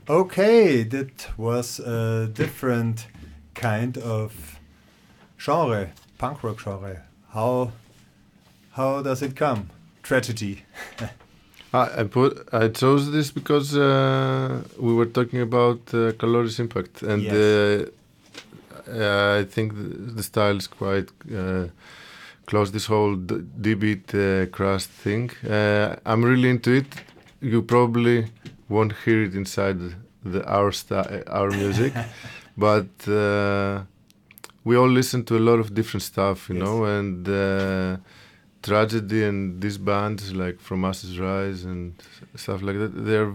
Okay, that was a different kind of genre, punk rock genre. How does it come? Tragedy. I chose this because we were talking about Caloris Impact, and Yes. I think the style is quite close. This whole D-beat crust thing. I'm really into it. You probably won't hear it inside our music, but we all listen to a lot of different stuff, you Yes. know, and Tragedy and these bands like From Ashes Rise and stuff like that.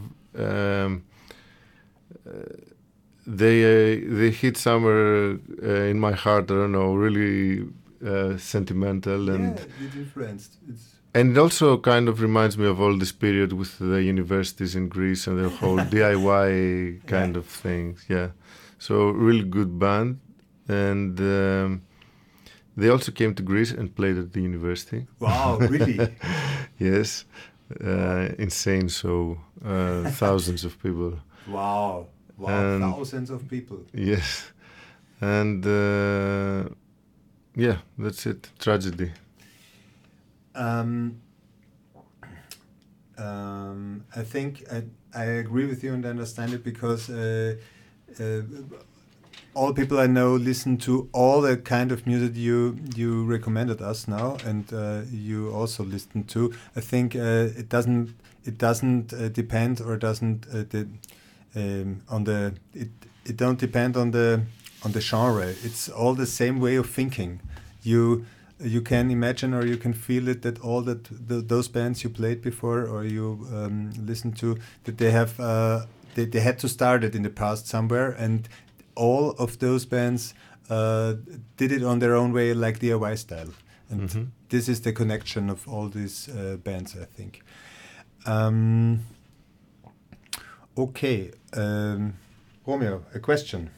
They hit somewhere in my heart. I don't know, really sentimental, and it influenced. and it also kind of reminds me of all this period with the universities in Greece and the whole DIY kind of thing. Yeah, so really good band, and they also came to Greece and played at the university. Wow, really? Yes, insane show, thousands of people. Wow, And thousands of people. yes, and yeah, that's it. Tragedy. I think I agree with you and understand it because all people I know listen to all the kind of music you recommended us now, and you also listen to. I think it doesn't depend or doesn't on the it don't depend on the genre. It's all the same way of thinking. You can imagine or you can feel it that all those bands you played before or you listened to, that they have they had to start it in the past somewhere, and all of those bands did it on their own way, like DIY style. And this is the connection of all these bands, I think. Okay, Romeo, a question.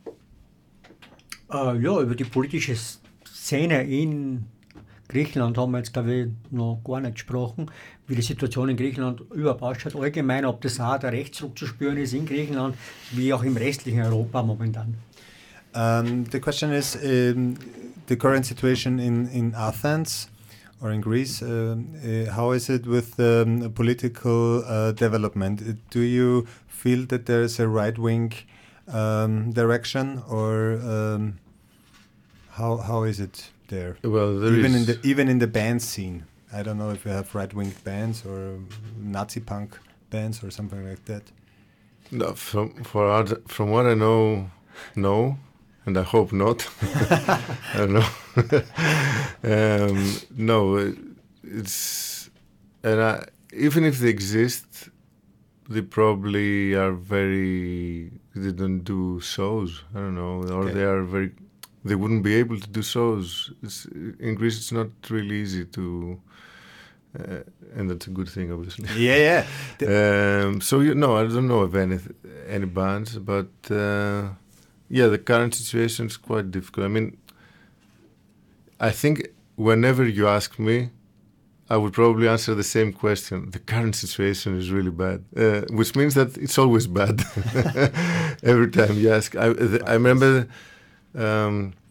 Ja, über die politische Szene in Griechenland haben wir jetzt, glaube ich, noch gar nicht gesprochen, wie die Situation in Griechenland überhaupt ausschaut, allgemein, ob das auch der Rechtsruck zu spüren ist in Griechenland, wie auch im restlichen Europa momentan. The question is the current situation in Athens or in Greece. How is it with political development? Do you feel that there is a right-wing direction, or how is it there? Well, even in the band scene. I don't know if you have right-wing bands or Nazi punk bands or something like that. No, from what I know, no, and I hope not. I don't know. No, it's even if they exist, they probably are they don't do shows. I don't know, or Okay. they wouldn't be able to do shows. In Greece, it's not really easy to. And that's a good thing, obviously. Yeah. So I don't know of any bands, but the current situation is quite difficult. I mean, I think whenever you ask me, I would probably answer the same question. The current situation is really bad, which means that it's always bad. Every time you ask, I remember